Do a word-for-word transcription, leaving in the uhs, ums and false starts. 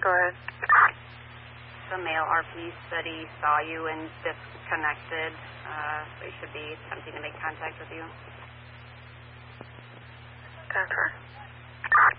Go ahead. The male R P said he saw you and disconnected, uh, so he should be attempting to make contact with you. That's right.